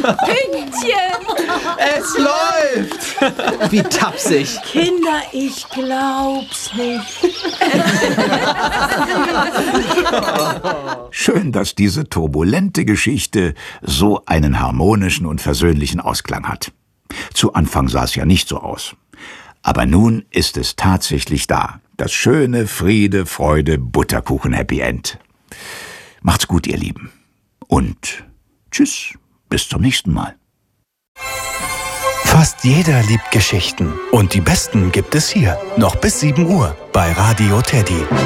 Pünktchen! Es läuft! Wie tapsig. Kinder, ich glaub's nicht. Schön, dass diese turbulente Geschichte so einen harmonischen und versöhnlichen Ausklang hat. Zu Anfang sah es ja nicht so aus. Aber nun ist es tatsächlich da. Das schöne Friede, Freude, Butterkuchen Happy End. Macht's gut, ihr Lieben. Und tschüss, bis zum nächsten Mal. Fast jeder liebt Geschichten. Und die besten gibt es hier. Noch bis 7 Uhr bei Radio Teddy.